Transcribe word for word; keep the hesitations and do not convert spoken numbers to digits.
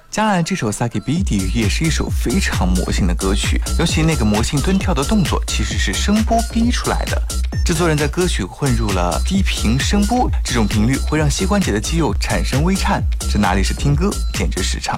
加兰这首《Saki Bidi》也是一首非常魔性的歌曲，尤其那个魔性蹲跳的动作其实是声波逼出来的。制作人在歌曲混入了低频声波，这种频率会让膝关节的肌肉产生微颤，这哪里是听歌，简直是场